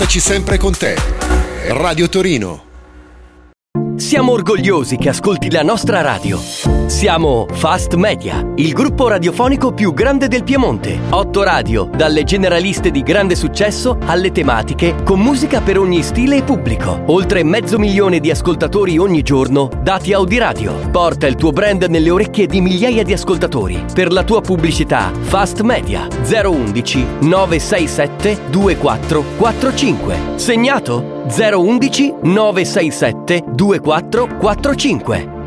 Portaci sempre con te. Radio Torino. Siamo orgogliosi che ascolti la nostra radio. Siamo Fast Media, il gruppo radiofonico più grande del Piemonte. 8 radio, dalle generaliste di grande successo alle tematiche, con musica per ogni stile e pubblico. Oltre 500.000 di ascoltatori ogni giorno, dati Audiradio. Porta il tuo brand nelle orecchie di migliaia di ascoltatori. Per la tua pubblicità, Fast Media 011 967 2445. Segnato? 011 967 2445.